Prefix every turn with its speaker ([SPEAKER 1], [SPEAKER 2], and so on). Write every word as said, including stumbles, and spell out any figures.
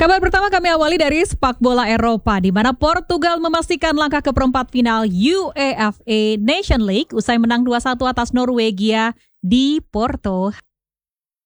[SPEAKER 1] Kabar pertama kami awali dari sepak bola Eropa, di mana Portugal memastikan langkah ke perempat final UEFA Nation League usai menang dua satu atas Norwegia di Porto.